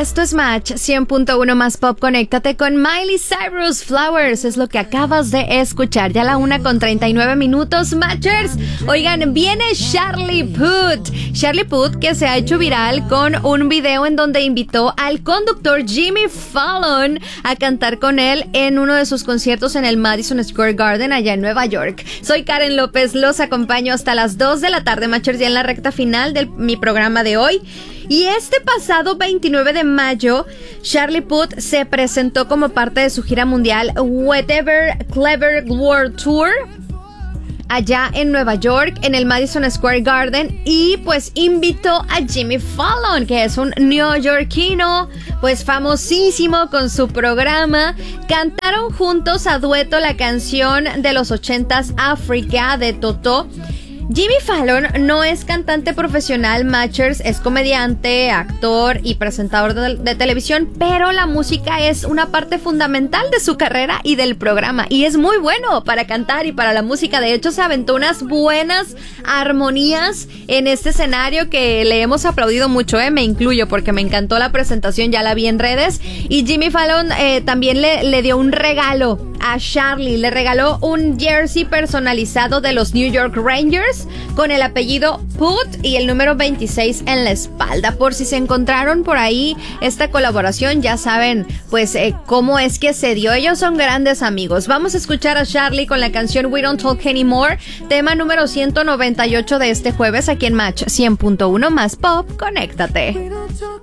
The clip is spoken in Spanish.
Esto es Match 100.1 más pop. Conéctate con Miley Cyrus. Flowers es lo que acabas de escuchar. Ya la 1:39 Matchers. Oigan, viene Charlie Puth. Charlie Puth, que se ha hecho viral con un video en donde invitó al conductor Jimmy Fallon a cantar con él en uno de sus conciertos en el Madison Square Garden allá en Nueva York. Soy Karen López, los acompaño hasta las 2 de la tarde, Matchers, ya en la recta final de mi programa de hoy. Y este pasado 29 de mayo, Charlie Puth se presentó como parte de su gira mundial Whatever Clever World Tour allá en Nueva York, en el Madison Square Garden, y pues invitó a Jimmy Fallon, que es un neoyorquino pues famosísimo con su programa. Cantaron juntos a dueto la canción de los 80s Africa de Totó. Jimmy Fallon no es cantante profesional, Matchers, es comediante, actor y presentador de televisión, pero la música es una parte fundamental de su carrera y del programa, y es muy bueno para cantar y para la música. De hecho, se aventó unas buenas armonías en este escenario que le hemos aplaudido mucho, me incluyo, porque me encantó la presentación, ya la vi en redes. Y Jimmy Fallon también le dio un regalo a Charlie, le regaló un jersey personalizado de los New York Rangers con el apellido Puth y el número 26 en la espalda. Por si se encontraron por ahí esta colaboración, ya saben pues cómo es que se dio. Ellos son grandes amigos. Vamos a escuchar a Charlie con la canción We Don't Talk Anymore, tema número 198 de este jueves aquí en Match 100.1 más pop. Conéctate.